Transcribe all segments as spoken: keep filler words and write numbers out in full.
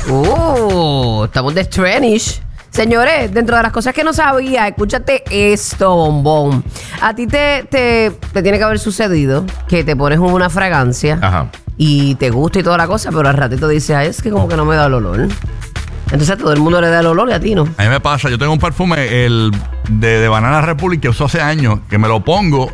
Uh, estamos de Trenish. Señores, dentro de las cosas que no sabía, escúchate esto, bombón. A ti te, te, te tiene que haber sucedido que te pones una fragancia Ajá. y te gusta y toda la cosa, pero al ratito dices, ay, es que como que no me da el olor. Entonces a todo el mundo le da el olor y a ti no. A mí me pasa, yo tengo un perfume el de, de Banana Republic que usó hace años, que me lo pongo,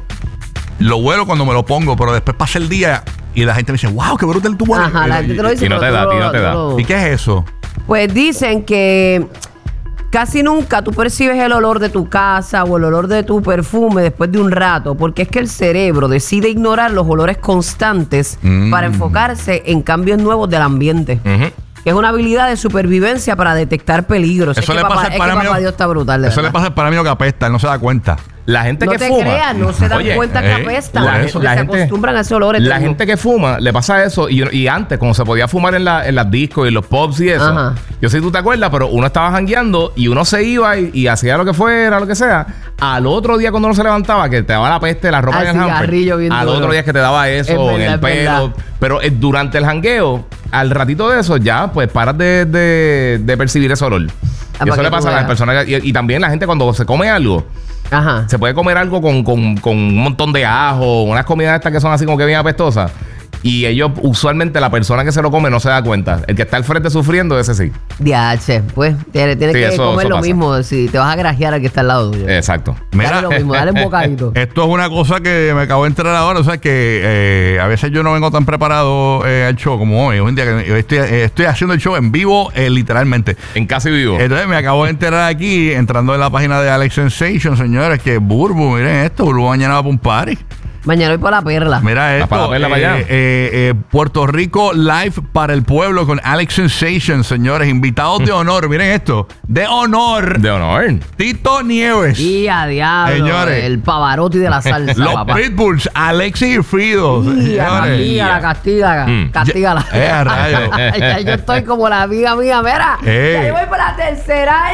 lo huelo cuando me lo pongo, pero después pasa el día y la gente me dice, wow, qué brutal tu huele. Ajá, la gente te lo dice. Y no te da, a ti no te da. ¿Y qué es eso? Pues dicen que casi nunca tú percibes el olor de tu casa o el olor de tu perfume después de un rato, porque es que el cerebro decide ignorar los olores constantes Mm. para enfocarse en cambios nuevos del ambiente. Ujú. Que es una habilidad de supervivencia para detectar peligros. Eso es le que pasa papá, al es que paramio- papá Dios está brutal, de Eso le verdad. pasa al paramio que apesta, él no se da cuenta. La gente No que te fuma. creas, no se dan Oye, cuenta que eh, apestan. la- porque la se gente- acostumbran a ese olor. La eterno. gente que fuma le pasa eso. Y, y antes, como se podía fumar en, la, en las discos y en los pubs y eso. Ajá. Yo sé si tú te acuerdas, pero uno estaba jangueando y uno se iba y, y hacía lo que fuera, lo que sea. Al otro día, cuando uno se levantaba, que te daba la peste, la ropa Al en el hamper. cigarrillo bien Al duro. otro día que te daba eso Es verdad, en el es pelo. verdad. Pero eh, durante el jangueo, al ratito de eso, ya pues paras de, de, de percibir ese olor. Ah, Y eso para le que pasa tú a las veas. personas. que- Y, y también la gente cuando se come algo. Ajá. Se puede comer algo con, con, con un montón de ajo, unas comidas estas que son así como que bien apestosas. Y ellos, usualmente, la persona que se lo come no se da cuenta. El que está al frente sufriendo, ese sí. D H, pues tienes tienes Sí, que eso- comer eso lo pasa. mismo si te vas a grajear al que está al lado tuyo. Exacto. Dale lo mismo, dale un bocadito. Esto es una cosa que me acabo de enterar ahora. O sea, que eh, a veces yo no vengo tan preparado eh, al show como hoy. Un día que yo estoy, eh, estoy haciendo el show en vivo, eh, literalmente. En casi vivo. Entonces me acabo de enterar aquí, entrando en la página de Alex Sensation, señores, que Burbu, miren esto, Burbu mañana va para un party. Mañana voy por la perla. Mira esto, para la perla, eh, para allá. eh, eh, Puerto Rico Live para el pueblo con Alex Sensation, señores, invitados de honor, miren esto, de honor, De honor. Tito Nieves, Y a diablo, Señores. el Pavarotti de la salsa, los papá. Pitbulls, Alexis y Frido, Y a la señores. castiga, la castiga, Mm. castígala. Eh, a rayos. Ya yo estoy como la amiga mía, mira. Eh. Ya yo voy por la tercera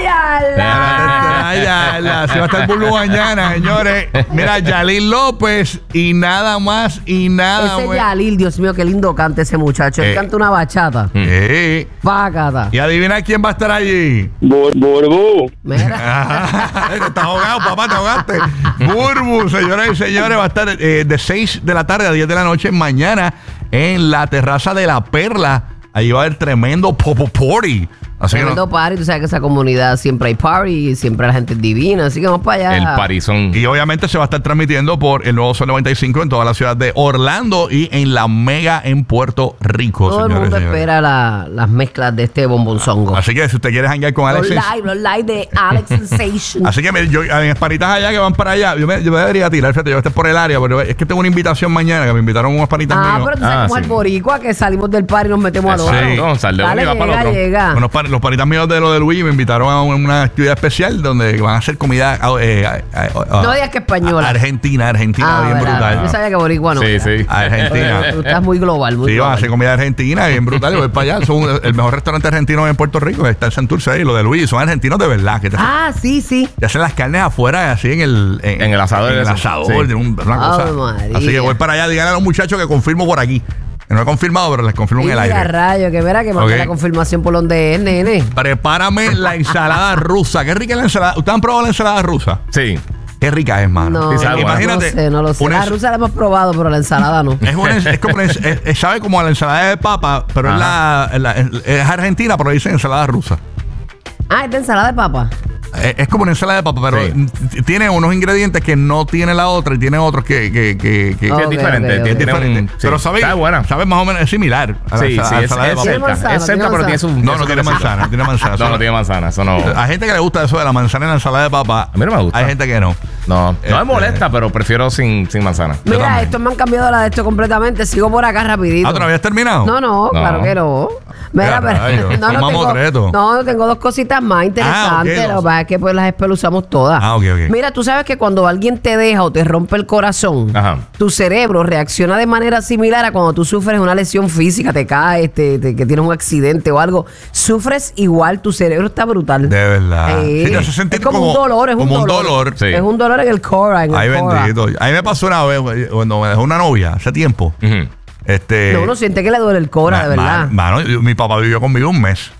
yarda. Ay, ya, la- se va a estar Burbu mañana, señores. Mira, Yalil López y nada más y nada Ese menos. Yalil, Dios mío, qué lindo canta ese muchacho. Él Eh. canta una bachata. Eh, Pácata. y adivina quién va a estar allí. Bur- Burbu. Mira. Ah, te estás ahogado, papá, te ahogaste. Burbu, señoras y señores, va a estar eh, de seis de la tarde a diez de la noche mañana en la terraza de La Perla. Ahí va a haber tremendo popo party. Así que Tremendo no- party, tú sabes que esa comunidad siempre hay party, siempre la gente es divina, así que vamos para allá. El parizón. y obviamente se va a estar transmitiendo por el nuevo Sol noventa y cinco en toda la ciudad de Orlando y en la Mega en Puerto Rico, Todo el señores, mundo señores. espera la- las mezclas de este bombonzongo. Así que si usted quiere hangar con Los Alex, live, los live de Alex Sensation. así que me- yo, en Espanitas allá que van para allá, yo me, yo me debería tirar, fíjate, yo voy a estar por el área, pero es que tengo una invitación mañana, que me invitaron unos panitas Ah, míos. pero tú sabes Ah, cómo es sí. el boricua, que salimos del party y nos metemos al otro. Sí. No, sal de uno Dale, y va para el llega, otro. llega. Unos pan- los panitas míos de lo de Luigi me invitaron a una actividad especial donde van a hacer comida eh, a- a- a- No digas que española. a- Argentina, Argentina, Ah, bien ¿verdad? brutal. Yo sabía que boricua no. Sí, era. sí. Argentina. Tú estás muy global, muy Sí, van a global. hacer comida argentina, bien brutal. Yo voy para allá. Son el mejor restaurante argentino en Puerto Rico. Está en Santurce ahí, lo de Luigi. Son argentinos de verdad. Que te, Ah, sí, sí. te hacen las carnes afuera, así en el, En el asador, En el eso. asador, Sí. de un- una Ave cosa. María. Así que voy para allá. Díganle a los muchachos que confirmo por aquí. Que no he confirmado, pero les confirmo en el Y a aire. rayo, que verá que mande Ok. la confirmación por donde es, nene. Prepárame la ensalada rusa. Qué rica es la ensalada. ¿Ustedes han probado la ensalada rusa? Sí. Qué rica es, mano. No, Sí, sabe no buena. Imagínate. sé, no lo sé. una La ens- rusa la hemos probado, pero la ensalada no. Es, una, es como una, ens- es- es- sabe como a la ensalada de papa, pero es, la, es, la- es argentina, pero dicen ensalada rusa. Ah, es de ensalada de papa. Es, es como una ensalada de papa, pero Sí. t- tiene unos ingredientes que no tiene la otra y tiene otros que, que, que, que- Oh, es Ok, diferente. ok, tiene- ok. tiene un- diferentes. sí. Pero sabe, Está buena. sabe más o menos, es similar a la Sí, ensa- sí, a la es, ensalada de es papa. Tiene cerca. manzana, Es cerca, tiene pero tiene su. No, tiene no su tiene toquecito. manzana, tiene manzana. No, Eso no tiene manzana. Eso no. Hay gente que le gusta eso de la manzana en la ensalada de papa. A mí no me gusta. Hay gente que no. No, no Este- me molesta, pero prefiero sin, sin manzana. Yo Mira, también. estos me han cambiado la de esto completamente. Sigo por acá rapidito. Ah, ¿tú no habías terminado? No, no, No. claro que no. Mira, Ya, pero rayos, no, son no, tengo, mamotretos. no, no, tengo dos cositas más interesantes. Ah, ok, Lo dos. que pasa es que pues las espeluzamos todas. Ah, ok, ok. Mira, tú sabes que cuando alguien te deja o te rompe el corazón, Ajá. tu cerebro reacciona de manera similar a cuando tú sufres una lesión física, te caes, te, te- que tienes un accidente o algo. Sufres igual, tu cerebro está brutal. De verdad. Sí. Sí, te hace sentir es como, un dolor, es un como dolor. un dolor. Sí. Es un dolor en el core. En el Ay, core. bendito. A mí me pasó una vez cuando me dejó una novia hace tiempo. Ujú. Este. No, uno siente que le duele el cora, de ma- verdad. ma- Mano, yo- mi papá vivió conmigo un mes.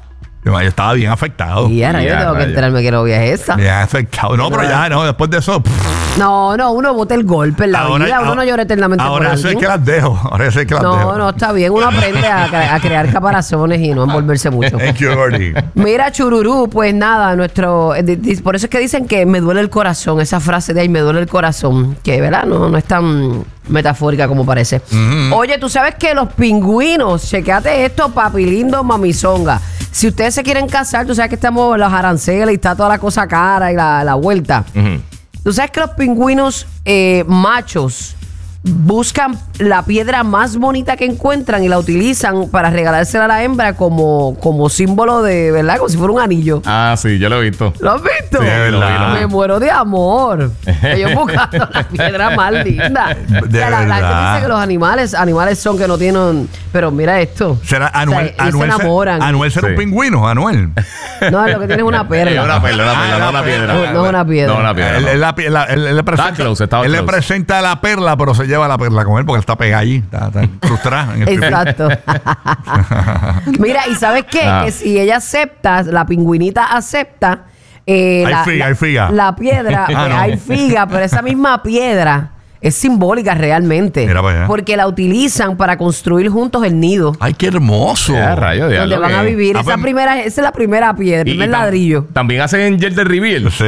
Yo, yo estaba bien afectado. Y ahora yo Ya, tengo que rayos. enterarme que novia es esa. Bien afectado. No, pero ya, no, después de eso. pff, No, no, uno bota el golpe en la ahora- vida. Uno ahora- no llora eternamente Ahora por yo sé alguien. que las dejo. Ahora yo sé que las dejo. No, no, está bien. Uno aprende a, cre- a crear caparazones y no envolverse mucho. Thank you, Gordy. Mira, Chururú, pues nada, nuestro. eh, di- di- Por eso es que dicen que me duele el corazón, esa frase de ahí, me duele el corazón, que, ¿verdad? No, no es tan metafórica como parece. Oye, tú sabes que los pingüinos, chequeate esto, papi lindo, mamizonga. Si ustedes se quieren casar, tú sabes que estamos los aranceles y está toda la cosa cara y la, la vuelta. Ujú. Tú sabes que los pingüinos eh, machos buscan la piedra más bonita que encuentran y la utilizan para regalársela a la hembra como, como símbolo de, ¿verdad? Como si fuera un anillo. Ah, sí, yo lo he visto. ¿Lo has visto? Sí, es verdad. Me Lo vi. muero de amor. Ellos buscando la piedra más linda. De O sea, la, la gente verdad. dice que los animales, animales son que no tienen. Pero mira esto. Será Anuel. O sea, ellos Anuel, se enamoran. Anuel será un Sí. pingüino, Anuel. No, lo que tiene es una Es perla. una perla, una perla, Ah, no una la piedra. perla. No, una piedra. No, una piedra. Él, no. él la- la- él- él le presenta, close, estaba él le close. presenta la perla, pero se lleva la perla con él porque él está pegado allí. Está, está frustrada. en el pipí. Exacto. Mira, ¿y sabes qué? Ah. Que si ella acepta, la pingüinita acepta. eh, Hay la, figa, la- hay figa. La piedra, Ah, pues, no. hay figa, pero esa misma piedra es simbólica realmente. Mira para allá. Porque la utilizan para construir juntos el nido. Ay, qué hermoso. Ya, rayo, Donde diablo, van a que- vivir. Ah, Esa, pues- primera, esa es la primera piedra, el Y- y primer tam- ladrillo. También hacen gel de reveal. Sí.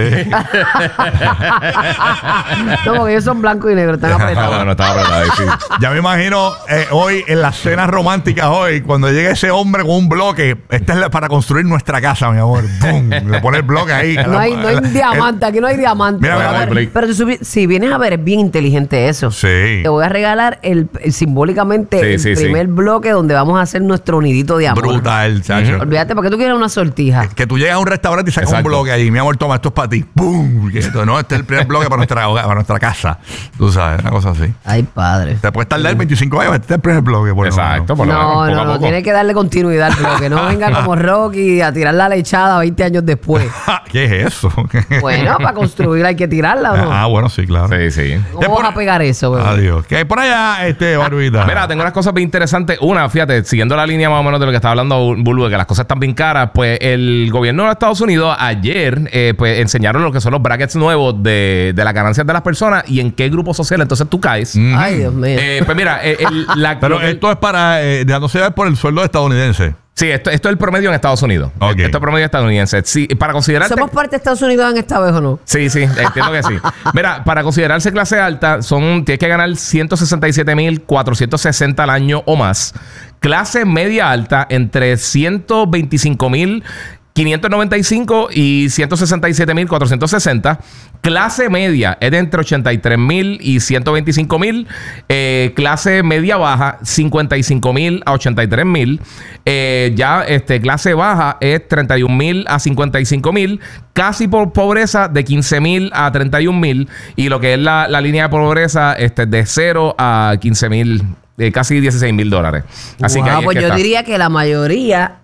No, porque ellos son blancos y negros, están Ah, apretados. bueno, estaba apretado ahí, sí. Ya me imagino eh, hoy en las cenas románticas hoy, cuando llega ese hombre con un bloque, esta es la- para construir nuestra casa, mi amor. ¡Bum! Le pone el bloque ahí. No hay, no hay El- diamante, aquí no hay diamante. Mira, Pero, mira, a ver, Blake. pero si, subi- si vienes a ver, es bien inteligente eso. Sí. Te voy a regalar el, el- simbólicamente Sí, el sí, sí. primer bloque donde vamos a hacer nuestro nidito de amor. Brutal, chacho. Olvídate, ¿por qué tú quieres una sortija? Que tú llegas a un restaurante y sacas Exacto. un bloque allí. Mi amor, toma, esto es para ti. ¡Bum! Que esto, no, este es el primer bloque para nuestra, hogar, para nuestra casa. Tú sabes, una cosa así. Ay, padre. Te puedes tardar veinticinco años, este es el primer bloque. Por lo Exacto, menos. por lo menos, No, poco no, a no, poco. tiene que darle continuidad al bloque. No venga como Rocky a tirar la lechada veinte años después. Ja, ¿qué es eso? Bueno, para construir hay que tirarla, ¿o no? Ah, bueno, sí, claro. Sí, sí. ¿Cómo vas a pegar eso, güey? Adiós. ¿Qué hay por allá, este, Barbita? Mira, tengo unas cosas bien interesantes. Una, fíjate, siguiendo la línea más o menos de lo que estaba hablando Bulbo, de que las cosas están bien caras, pues el gobierno de Estados Unidos ayer eh, pues enseñaron lo que son los brackets nuevos de, de las ganancias de las personas y en qué grupo social entonces tú caes. Mm. Ay, Dios mío. Eh, pues mira, eh, el- la, Pero lo que- esto es para eh, dejándose ver por el sueldo estadounidense. sí, esto, esto es el promedio en Estados Unidos. Ok. Esto es el promedio estadounidense. Sí, para considerarte... ¿Somos parte de Estados Unidos en esta vez o no? Sí, sí, entiendo que sí. Mira, para considerarse clase alta, son tienes que ganar ciento sesenta y siete mil cuatrocientos sesenta al año o más. Clase media alta entre ciento veinticinco mil quinientos noventa y cinco y ciento sesenta y siete mil cuatrocientos sesenta. Clase media es de entre ochenta y tres mil y ciento veinticinco mil. Eh, clase media baja, cincuenta y cinco mil a ochenta y tres mil. Eh, ya este, clase baja es treinta y un mil a cincuenta y cinco mil. Casi por pobreza de quince mil a treinta y un mil. Y lo que es la, la línea de pobreza este, de cero a quince mil, eh, casi dieciséis mil dólares. Así que Wow, ahí es pues que yo está. diría que la mayoría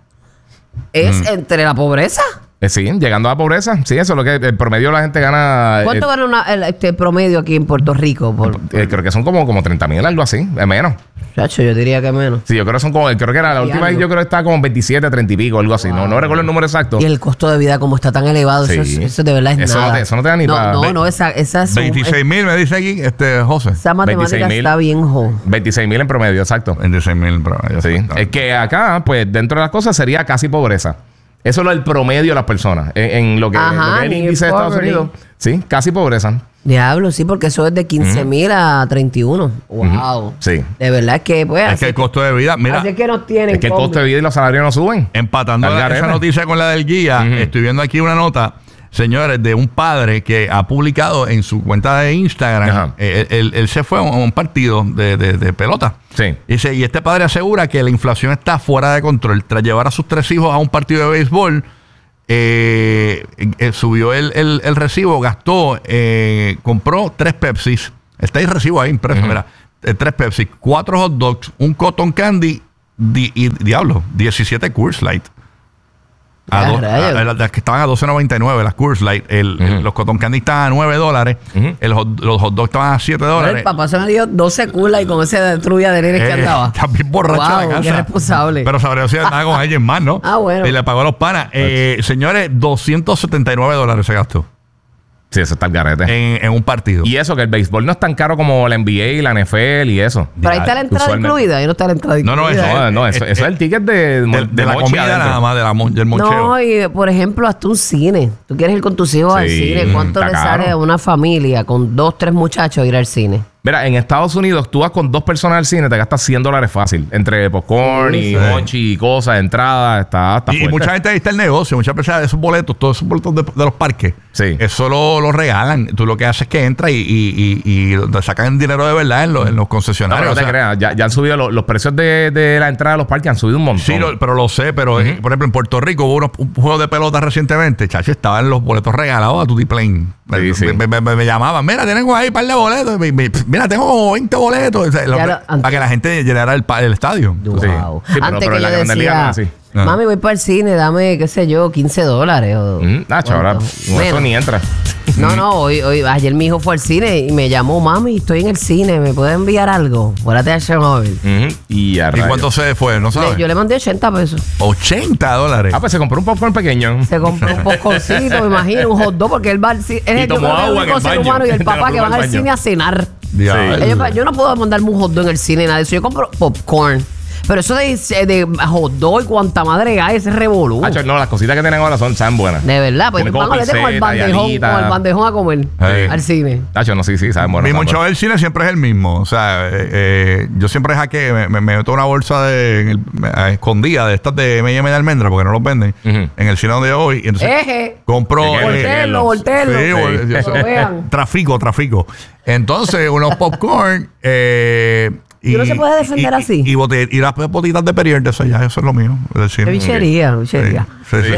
es entre la pobreza. Eh, sí, llegando a la pobreza. Sí, eso es lo que el promedio de la gente gana. ¿Cuánto eh, gana una- el este promedio aquí en Puerto Rico? Por, eh, creo que son como, como treinta mil, algo así. Es menos. Chacho, yo diría que menos. Sí, yo creo que son como. Creo que era la Y última vez, algo. yo creo que estaba como veintisiete, treinta y pico, algo así. No, no recuerdo el número exacto. Y el costo de vida como está tan elevado, eso, Sí. es- eso de verdad es Eso no nada. te- eso no te da ni no, pa- No, ve- no, esa, esa, suma- veintiséis mil me dice aquí, este, José. esa matemática veintiséis mil. está bien jo. veintiséis mil en promedio, exacto. veintiséis mil, pero ya Sí. está. Es que acá, pues, dentro de las cosas sería casi pobreza. Eso es lo- el promedio de las personas. En, en lo que, Ajá, lo que es el near índice de Estados poverty. Unidos. Sí, casi pobreza. Diablo, sí, porque eso es de quince mil a treinta y uno. Wow. Sí. De verdad es que, pues, Es así, que el costo de vida, mira, así es que nos tienen. Es que el combi. costo de vida y los salarios no suben. empatando Al la- garete. esa noticia con la del guía, Ujú. estoy viendo aquí una nota, señores, de un padre que ha publicado en su cuenta de Instagram. Ajá. eh, él, él se fue a un, a un partido de, de- de pelota. Sí. Dice, y este padre asegura que la inflación está fuera de control. Tras llevar a sus tres hijos a un partido de béisbol, eh, eh, subió el, el- el recibo, gastó, eh, compró tres Pepsis. Está el recibo ahí impreso, Ujú. mira. eh, tres Pepsi, cuatro hot dogs, un cotton candy di- y, diablo, diecisiete Coors Light. A Ah, do- rayos. a- las que estaban a doce noventa y nueve, las Coors Light. El, Ujú. el- los cotton candy estaban a nueve dólares. Ujú. el hot- los hot dogs estaban a siete Pero dólares. el papá se me dio doce culas y con esa trulla de nenes que Eh, andaba. Está bien borracho Wow, la casa. qué responsable. Pero sabría si estaba con alguien más, ¿no? Ah, bueno. Y le pagó a los panas. Eh, señores, doscientos setenta y nueve dólares se gastó Sí, eso está el garete. en, en un partido. Y eso, que el béisbol no es tan caro como la N B A y la N F L y eso. Pero ahí está la entrada usualmente. incluida. Ahí no está la entrada No, no, incluida. eso No, no, eso, eh, eso es el ticket de, de, de, de la mochi comida adentro. nada más, de la, mon- del moncheo. No, y por ejemplo, hasta un cine. Tú quieres ir con tus hijos al Sí, cine. ¿Cuánto está le caro. sale a una familia con dos, tres muchachos ir al cine? Mira, en Estados Unidos, tú vas con dos personas al cine, te gastas cien dólares fácil. Entre popcorn Sí, y sí. mochi y cosas, entrada, está, está Y, y fuerte. mucha gente ahí está el negocio, muchas personas, esos boletos, todos esos boletos de, de los parques, Sí. eso lo, lo regalan. Tú lo que haces es que entras y, y, y, y te sacan dinero de verdad en los, en los No, pero concesionarios. no te o sea, creas, ya, ya han subido los, los precios de, de la entrada de los parques, han subido un montón. Sí, lo- pero lo sé, pero eh, por ejemplo en Puerto Rico hubo unos, un juego de pelota recientemente, chacho, estaban los boletos regalados a Tutiplane. Sí, me, sí. me, me- me- me llamaban, mira, tengo ahí un par de boletos. Me- me- mira, tengo como veinte boletos. O sea, lo- Claro, para que la gente llenara el, pa- el estadio. Wow. Sí, pero- Antes pero que la yo Grande Liga no es decía, así. Ah. mami, voy para el cine, dame, qué sé yo, quince dólares. O, Mm, Nacho, ahora ¿cuánto? pff, no, eso Menos. ni entra. No, no, hoy, hoy, ayer mi hijo fue al cine y me llamó, mami, estoy en el cine, ¿me puede enviar algo? Fuérate a Chernobyl. Ujú, Y a ¿Y rayos. cuánto se fue? No Le- sabes. yo le mandé ochenta pesos. ochenta dólares. Ah, pues se compró un popcorn pequeño. Se compró un popcorncito, me imagino, un hot dog, porque él va al cine. Es Y el, yo tomó creo que el agua en único el ser baño. humano y el De la papá que prueba van al del baño. cine a cenar. Diablo. Ellos- yo no puedo mandarme un hot dog en el cine, nada de eso. Yo compro popcorn. Pero eso de, de hot dog y cuanta madre hay, ese revolú. Nacho, no, las cositas que tienen ahora son tan buenas. De verdad, pues Tiene como vamos, vete con el pinceta y bandejón, alitas. con el bandejón a comer Sí. al cine. Nacho, no, sí, sí, saben bueno. Mi saben moncheo bueno. del cine siempre es el mismo. O sea, eh, eh, yo siempre jaque, me, me, me meto una bolsa de, en el- me- a escondida de estas de M y M de almendra porque no los venden Ujú. en el cine donde yo voy. Y entonces Eje. compro. Chequenlo, eh, Voltelo, voltelo. Sí, vol- Que eso- lo vean. Trafico, trafico. Entonces, unos popcorn. Eh, Y no se puede defender y- así. Y, y, bote- y las botitas de Perrier, de eso ya, eso es lo mío. Del cine. Qué bichería, bichería. Sí, sí, sí.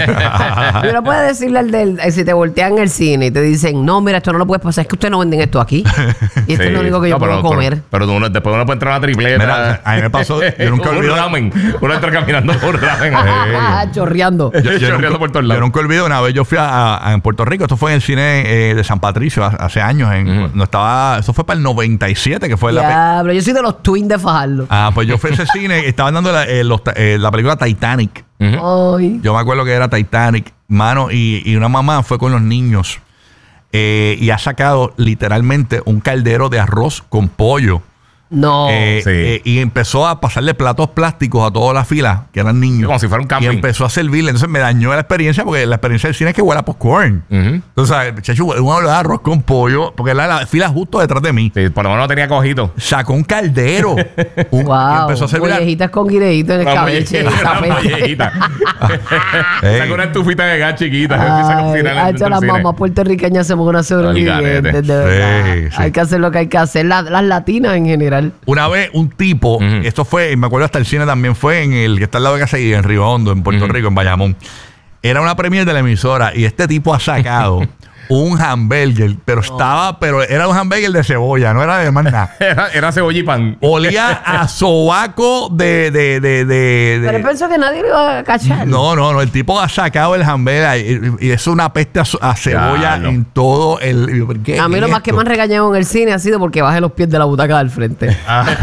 Y uno puede decirle al del, eh, si te voltean en el cine y te dicen, no, mira, esto no lo puedes pasar, es que ustedes no venden esto aquí. Y esto Sí. es lo único que yo No, pero- puedo comer. Pero, pero tú no- después uno puede entrar a una tripleta. Mira, a mí me pasó, yo nunca un olvido. ramen. Uno entra caminando por un ramen. Chorreando. Yo, yo Chorreando nunca, por todos yo lados. nunca olvido una vez yo fui a, a- en Puerto Rico, esto fue en el cine eh, de San Patricio hace, hace años, en, Ujú. no estaba, eso fue para el noventa y siete que fue la pe- Diablo, yo soy de los twins de Fajardo. Ah, pues yo fui a ese cine, estaban dando la, eh, los ta- eh, la película Titanic. Ujú. Ay. Yo me acuerdo que era Titanic, mano, y, y una mamá fue con los niños eh, y ha sacado literalmente un caldero de arroz con pollo. No. Eh, Sí. eh, y empezó a pasarle platos plásticos a toda la fila, que eran niños. Como si fuera un camping. Y empezó a servirle. Entonces me dañó la experiencia, porque la experiencia del cine es que huele a popcorn. Ujú. Entonces, chacho, un olor de arroz con pollo, porque la, la fila justo detrás de mí. Sí, por lo menos no tenía cojito. Sacó un caldero. Un- y Wow. empezó a servir. la- Mollejitas con guineíto en el Una cabeche. mollejita, una mollejita. Ey. Saca una estufita de gas chiquita. Empieza a Ay, cocinar ay, dentro las del cine. mamás puertorriqueñas somos una sobreviviente, garete. de verdad. Sí, sí. Hay que hacer lo que hay que hacer. La- las latinas en general. Una vez un tipo, Ujú. esto fue, me acuerdo hasta el cine también fue en el que está al lado de casa y en Río Hondo, en Puerto Ujú. Rico, en Bayamón. Era una premier de la emisora y este tipo ha sacado un hamburger, pero estaba, pero era un hamburger de cebolla, no era de más nada. Era, era cebolla y pan. Olía a sobaco de, de, de, de, de- Pero él pensó que nadie lo iba a cachar. No, no, no. El tipo ha sacado el hamburger y, y es una peste a, so- a cebolla Diablo. en todo el. ¿qué A mí es lo más que esto? me han regañado en el cine ha sido porque bajé los pies de la butaca del frente.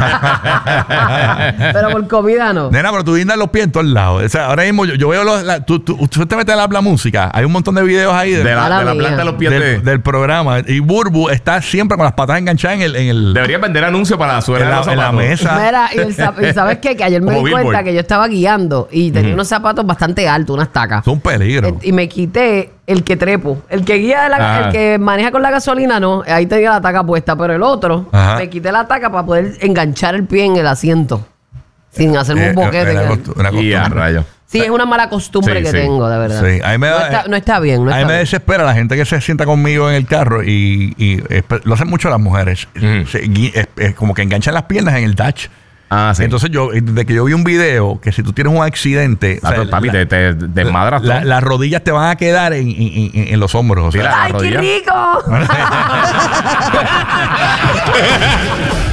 Pero por comida no. Nena, pero tú guindas los pies en todos lados. O sea, ahora mismo yo, yo veo los. La, tú, tú, tú te metes a la, la música. Hay un montón de videos ahí de- De la, Mala de la mía. planta de los pies de... del, del programa. Y Burbu está siempre con las patas enganchadas en el. En el Deberías vender anuncios para la suela en de la, los en la zapatos. mesa. Mira, y, el zap- y ¿sabes qué? Que ayer me Como di cuenta Billboard. que yo estaba guiando y tenía unos zapatos bastante altos, unas tacas. Es un peligro. Eh, Y me quité el que trepo. El que guía, de la- Ajá. el que maneja con la gasolina, no. Ahí tenía la taca puesta. Pero el otro, Ajá. me quité la taca para poder enganchar el pie en el asiento. Sin hacerme Eh, un boquete. una que- costu- una Y a costumbre. rayos. Sí, es una mala costumbre Sí, que sí. tengo, de verdad. Sí, a mí me no, da- está, no está bien, no a mí está me bien. desespera la gente que se sienta conmigo en el carro y, y espe- lo hacen mucho las mujeres. Ujú. Se gui- es- es como que enganchan las piernas en el touch. Ah, sí. Entonces yo, desde que yo vi un video que si tú tienes un accidente, Ah, pero, papi, la- te, te desmadras la- todo. las rodillas te van a quedar en, en- en- en los hombros. O sea, Mira, ¡Ay, qué rodilla. rico!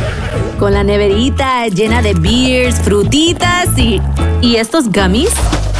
Con la neverita llena de beers, frutitas y... ¿Y estos gummies?